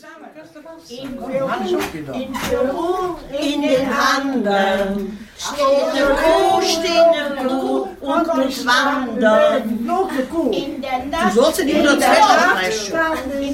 In den Handen steht eine Kuh, und muss wandern. Du sollst in die Unterzeit sprechen.